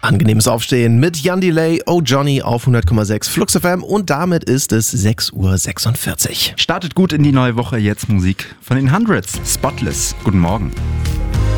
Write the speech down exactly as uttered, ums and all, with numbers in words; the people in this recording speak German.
Angenehmes Aufstehen mit Jan Delay, Oh Johnny auf hundert Komma sechs Flux F M und damit ist es sechs Uhr sechsundvierzig. Startet gut in die neue Woche, jetzt Musik von den Hundreds, Spotless. Guten Morgen.